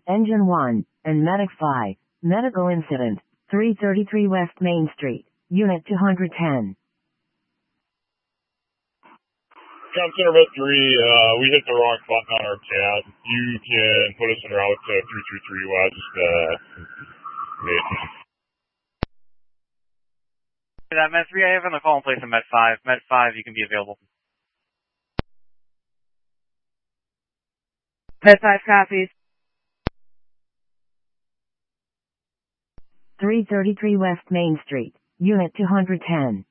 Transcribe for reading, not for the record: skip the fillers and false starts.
Engine 1, and Medic 5. Medical incident, 333 West Main Street, Unit 210. Com Center Red 3, we hit the wrong button on our tab. You can put us en route to 333 West, Main. That Med 3, I have on the call in place of Med 5. Med 5, you can be available. Med 5 copies. 333 West Main Street, Unit 210.